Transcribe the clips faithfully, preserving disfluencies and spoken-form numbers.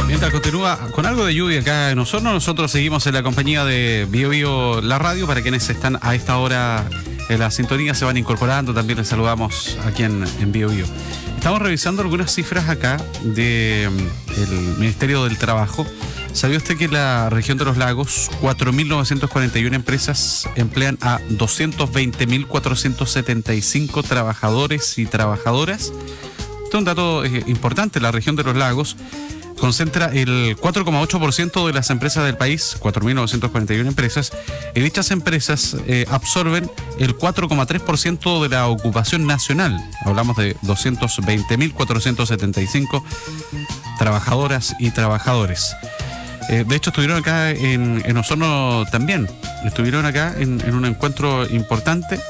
Mientras continúa con algo de lluvia acá en Osorno, nosotros seguimos en la compañía de Bio Bio La Radio. Para quienes están a esta hora en la sintonía, se van incorporando, también les saludamos aquí en, en Bio Bio. Estamos revisando algunas cifras acá del Ministerio del Trabajo. ¿Sabía usted que en la región de los lagos cuatro mil novecientos cuarenta y una empresas emplean a doscientos veinte mil cuatrocientos setenta y cinco trabajadores y trabajadoras? Este es un dato eh, importante. La región de los lagos concentra el cuatro coma ocho por ciento de las empresas del país, cuatro mil novecientos cuarenta y una empresas, y dichas empresas eh, absorben el cuatro coma tres por ciento de la ocupación nacional. Hablamos de doscientos veinte mil cuatrocientos setenta y cinco trabajadoras y trabajadores. Eh, de hecho, estuvieron acá en, en Osorno también. Estuvieron acá en, en un encuentro importante.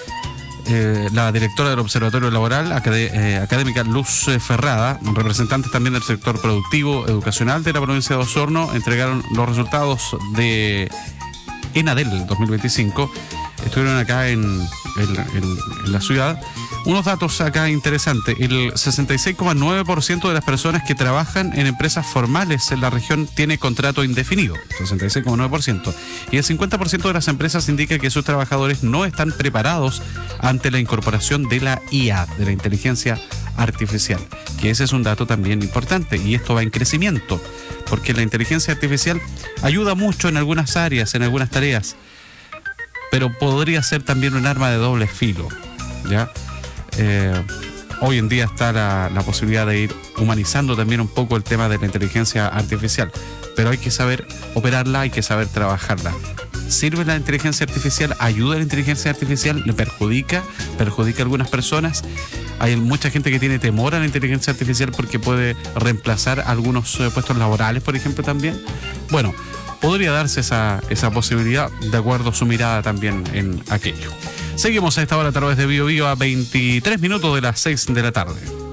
Eh, la directora del Observatorio Laboral, acadé, eh, académica Luz Ferrada, representantes también del sector productivo educacional de la provincia de Osorno, entregaron los resultados de ENADEL dos mil veinticinco. Estuvieron acá en, en, en, en la ciudad. Unos datos acá interesantes. El sesenta y seis coma nueve por ciento de las personas que trabajan en empresas formales en la región tiene contrato indefinido, sesenta y seis coma nueve por ciento. Y el cincuenta por ciento de las empresas indica que sus trabajadores no están preparados ante la incorporación de la I A, de la inteligencia artificial. Que ese es un dato también importante, y esto va en crecimiento, porque la inteligencia artificial ayuda mucho en algunas áreas, en algunas tareas, pero podría ser también un arma de doble filo, ¿ya? Eh, hoy en día está la, la posibilidad de ir humanizando también un poco el tema de la inteligencia artificial, pero hay que saber operarla, hay que saber trabajarla. ¿Sirve la inteligencia artificial? ¿Ayuda la inteligencia artificial? ¿Le perjudica? ¿Perjudica a algunas personas? Hay mucha gente que tiene temor a la inteligencia artificial porque puede reemplazar algunos eh, puestos laborales, por ejemplo, también. Bueno, podría darse esa, esa posibilidad, de acuerdo a su mirada también en aquello. Seguimos a esta hora a través de Bio Bio a veintitrés minutos de las seis de la tarde.